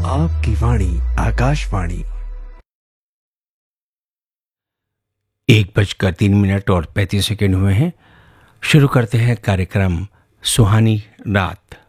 आपकी वाणी आकाशवाणी। 1:03 और 35 सेकंड हुए हैं। शुरू करते हैं कार्यक्रम सुहानी रात।